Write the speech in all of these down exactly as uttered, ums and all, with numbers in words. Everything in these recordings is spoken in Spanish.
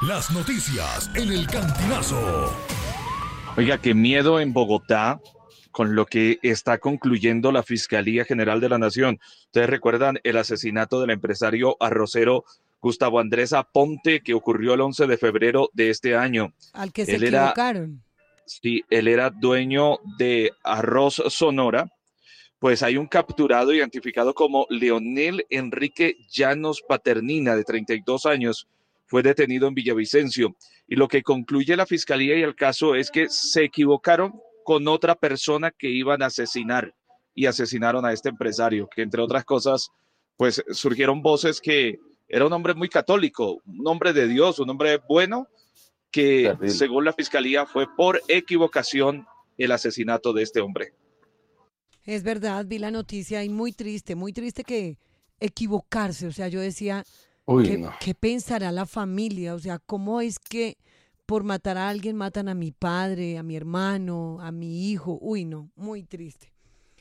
Las noticias en el Cantinazo. Oiga, qué miedo en Bogotá con lo que está concluyendo la Fiscalía General de la Nación. Ustedes recuerdan el asesinato del empresario arrocero Gustavo Andrés Aponte, que ocurrió el once de febrero de este año. Al que se Él era, equivocaron. sí, él era dueño de Arroz Sonora. Pues hay un capturado identificado como Leonel Enrique Llanos Paternina, de treinta y dos años, fue detenido en Villavicencio. Y lo que concluye la fiscalía y el caso es que se equivocaron con otra persona que iban a asesinar y asesinaron a este empresario, que entre otras cosas, pues surgieron voces que era un hombre muy católico, un hombre de Dios, un hombre bueno, que Terrible. según la fiscalía fue por equivocación el asesinato de este hombre. Es verdad, vi la noticia y muy triste, muy triste que equivocarse. O sea, yo decía, Uy, ¿qué, no. qué pensará la familia? O sea, ¿cómo es que por matar a alguien matan a mi padre, a mi hermano, a mi hijo? Uy, no, muy triste,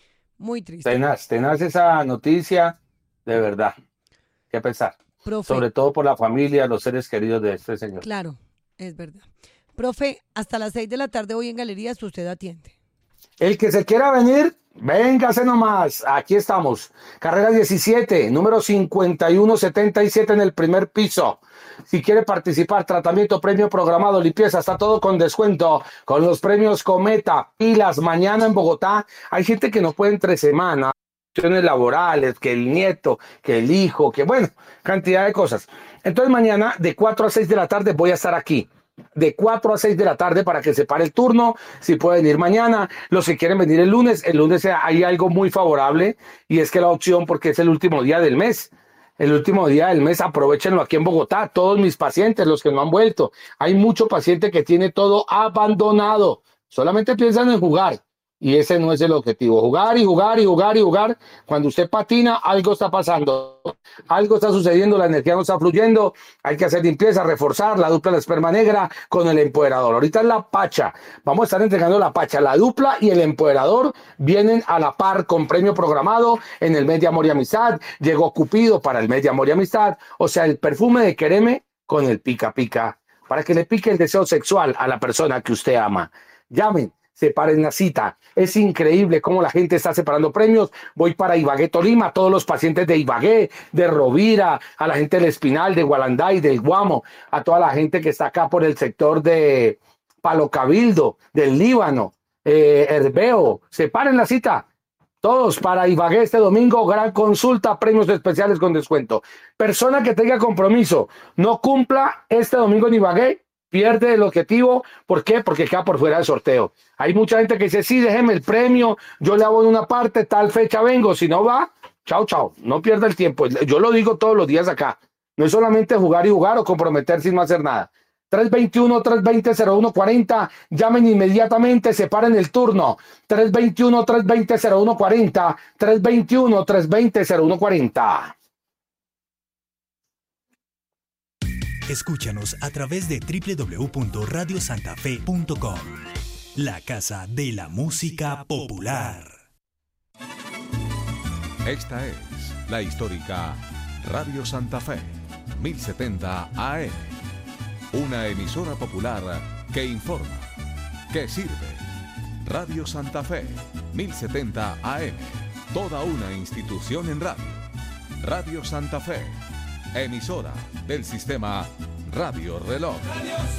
muy triste. Tenaz, tenaz esa noticia, de verdad. ¿Qué pensar? Profe, Sobre todo por la familia, los seres queridos de este señor. claro, es verdad. Profe, hasta las seis de la tarde hoy en Galerías usted atiende. El que se quiera venir, véngase nomás. Aquí estamos. Carrera diecisiete, número cincuenta y uno setenta y siete en el primer piso. Si quiere participar, tratamiento, premio programado, limpieza, está todo con descuento. Con los premios Cometa, pilas, mañana en Bogotá. Hay gente que no puede entre semana. Cuestiones laborales, que el nieto, que el hijo, que bueno, cantidad de cosas. Entonces mañana de cuatro a seis de la tarde voy a estar aquí. De cuatro a seis de la tarde para que se pare el turno, si pueden ir mañana, los que quieren venir el lunes, el lunes hay algo muy favorable y es que la opción, porque es el último día del mes, el último día del mes, aprovechenlo aquí en Bogotá, todos mis pacientes, los que no han vuelto, hay mucho paciente que tiene todo abandonado, solamente piensan en jugar. Y ese no es el objetivo, jugar y jugar y jugar y jugar. Cuando usted patina, algo está pasando, algo está sucediendo, la energía no está fluyendo, hay que hacer limpieza, reforzar la dupla de la esperma negra con el empoderador. Ahorita es la pacha, vamos a estar entregando la pacha, la dupla y el empoderador vienen a la par con premio programado en el mes de Amor y Amistad, llegó Cupido para el mes de Amor y Amistad, o sea, el perfume de Quereme con el pica pica, para que le pique el deseo sexual a la persona que usted ama. Llamen. Separen la cita. Es increíble cómo la gente está separando premios. Voy para Ibagué, Tolima, a todos los pacientes de Ibagué, de Rovira, a la gente del Espinal, de Gualanday, del Guamo, a toda la gente que está acá por el sector de Palo Cabildo, del Líbano, eh, Herbeo. Separen la cita. Todos para Ibagué este domingo, gran consulta, premios especiales con descuento. Persona que tenga compromiso, no cumpla este domingo en Ibagué, pierde el objetivo. ¿Por qué? Porque queda por fuera del sorteo. Hay mucha gente que dice, sí, déjeme el premio, yo le hago en una parte, tal fecha vengo. Si no va, chao, chao, no pierda el tiempo. Yo lo digo todos los días acá. No es solamente jugar y jugar o comprometer sin no hacer nada. tres veintiuno, tres veinte, cero uno cuarenta, llamen inmediatamente, separen el turno. tres veintiuno, tres veinte, cero uno cuarenta, tres veintiuno, tres veinte, cero uno cuarenta. Escúchanos a través de doble u doble u doble u punto radio santa fe punto com, la casa de la música popular. Esta es la histórica Radio Santa Fe, mil setenta A M, una emisora popular que informa, que sirve. Radio Santa Fe, mil setenta A M, toda una institución en radio. Radio Santa Fe, emisora del sistema Radio Reloj.